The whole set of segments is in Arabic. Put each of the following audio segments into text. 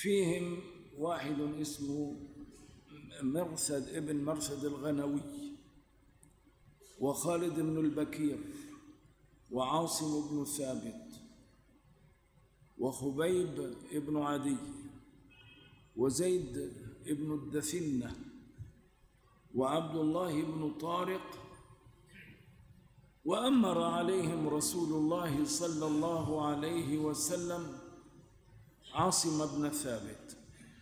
فيهم واحد اسمه مرثد ابن مرثد الغنوي، وخالد بن البكير، وعاصم بن ثابت، وخبيب بن عدي، وزيد بن الدثنة، وعبد الله بن طارق. وأمر عليهم رسول الله صلى الله عليه وسلم عاصم بن ثابت.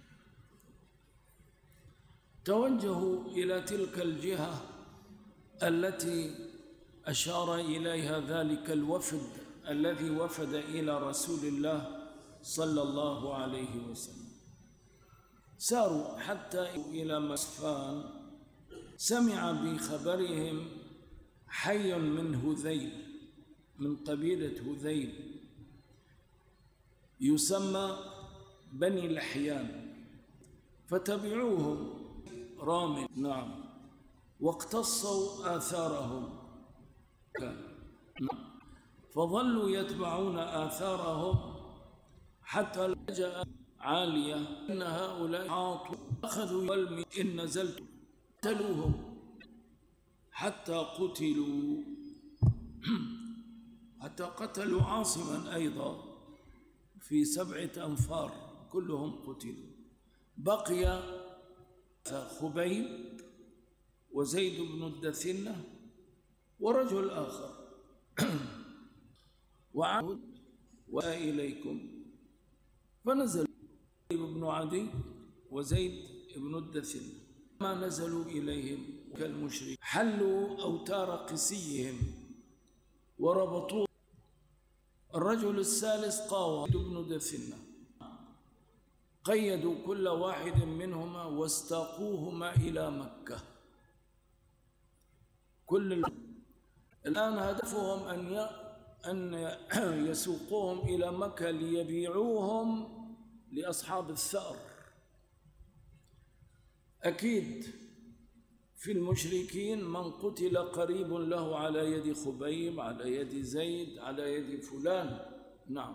توجهوا إلى تلك الجهة التي أشار إليها ذلك الوفد الذي وفد إلى رسول الله صلى الله عليه وسلم. ساروا حتى إلى مسفان، سمع بخبرهم حي من هذيل، من قبيلة هذيل، يسمى بني لحيان، فتبعوهم رامي. نعم. واقتصوا آثارهم، فظلوا يتبعون آثارهم حتى لجأ عالية إن هؤلاء عاطوا أخذوا يلمي إن نزلت قتلوهم حتى قتلوا، حتى قتلوا عاصما أيضا في 7 أنفار، كلهم قتلوا. بقي خبيب وزيد بن الدثنة ورجل آخر. وعود وإليكم، فنزل ابن عدي وزيد بن الدثنة. ما نزلوا إليهم كالمشرك حلوا أوتار قسيهم وربطوه. الرجل الثالث قاوم ابن دثنة، قيدوا كل واحد منهما واستاقوهما إلى مكة. الآن هدفهم أن يسوقوهم إلى مكة ليبيعوهم لأصحاب الثأر. أكيد في المشركين من قتل قريب له على يد خبيب، على يد زيد، على يد فلان. نعم،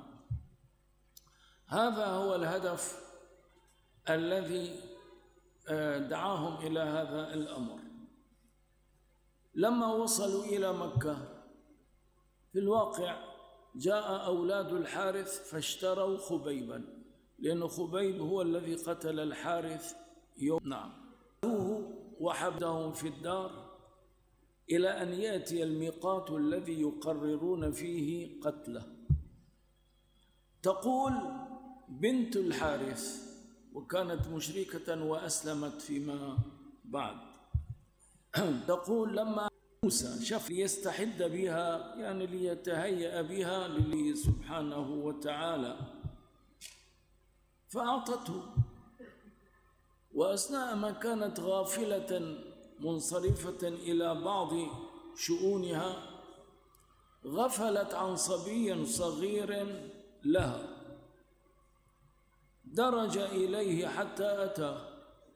هذا هو الهدف الذي دعاهم إلى هذا الأمر. لما وصلوا إلى مكة في الواقع جاء أولاد الحارث فاشتروا خبيبا، لأن خبيب هو الذي قتل الحارث يوم. نعم، وحبسهم في الدار إلى أن يأتي الميقات الذي يقررون فيه قتله. تقول بنت الحارث، وكانت مشركة وأسلمت فيما بعد، تقول لما موسى شاف ليستحد بها، يعني ليتهيأ بها لله سبحانه وتعالى، فأعطته. وأثناء ما كانت غافلة منصرفة إلى بعض شؤونها، غفلت عن صبي صغير لها، درج إليه حتى أتاه،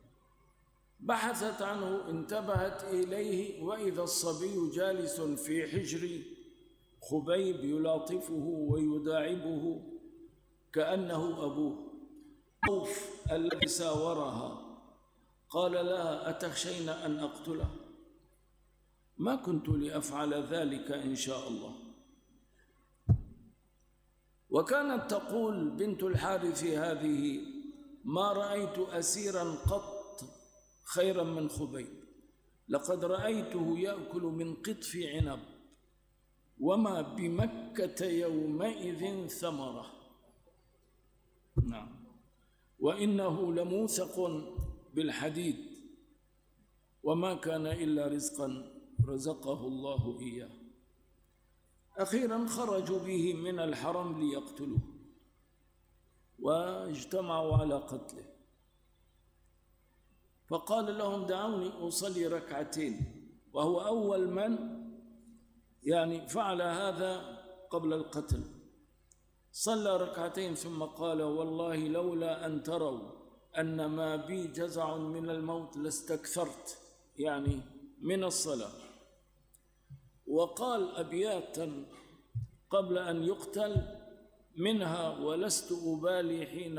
بحثت عنه، انتبهت إليه، وإذا الصبي جالس في حجر خبيب يلاطفه ويداعبه كأنه أبوه. خوف الذي ساورها قال لها أتخشين أن أقتله؟ ما كنت لأفعل ذلك إن شاء الله. وكانت تقول بنت الحارث هذه ما رأيت أسيرا قط خيرا من خبيب، لقد رأيته يأكل من قطف عنب، وما بمكة يومئذ ثمرة. نعم، وإنه لموثق بالحديد، وما كان إلا رزقا رزقه الله إياه. أخيرا خرجوا به من الحرم ليقتلوه، واجتمعوا على قتله. فقال لهم دعوني أصلي ركعتين، وهو أول من فعل هذا قبل القتل. صلى ركعتين ثم قال والله لولا أن تروا أن ما بي جزع من الموت لاستكثرت من الصلاة. وقال أبياتا قبل أن يقتل، منها ولست أبالي حين